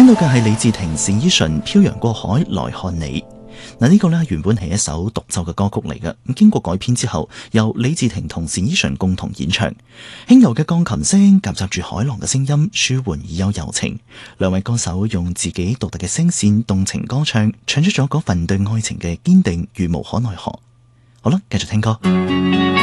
到嘅係李治廷、單依純漂洋過海來看你。呢個呢原本係一首獨奏嘅歌曲嚟嘅，咁經過改編之後，由李治廷同單依純共同演唱，輕柔嘅鋼琴聲夾雜住海浪嘅聲音，舒緩而又柔情。兩位歌手用自己獨特嘅聲線動情歌唱，唱出咗嗰份對愛情嘅堅定與無可奈何。好啦，繼續聽歌。